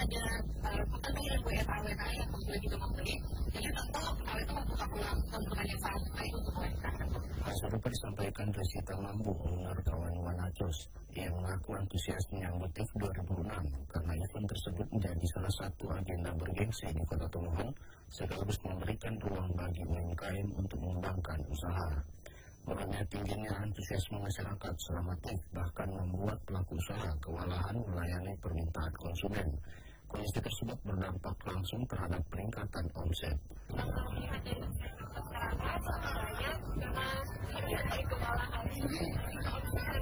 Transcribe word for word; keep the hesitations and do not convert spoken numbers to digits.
ada bukan panggilan W F A W K yang kemudian juga membeli, jadi tentu hal itu membuka peluang keuntungan yang sangat baik untuk W F K. Hal serupa disampaikan Resita Lambu, kawan Wanacos, yang mengaku antusias menyambut T I F dua ribu enam karena event tersebut menjadi salah satu agenda bergengsi di Kota Tomohon, sekaligus memberikan ruang bagi U M K M untuk mengembangkan usaha. Menurutnya, tingginya antusiasme masyarakat selama T I F bahkan membuat pelaku usaha kewalahan melayani permintaan konsumen. Kondisi tersebut berdampak langsung terhadap peningkatan omset. Melihat dari masyarakat, sebenarnya memang terjadi kewalahan.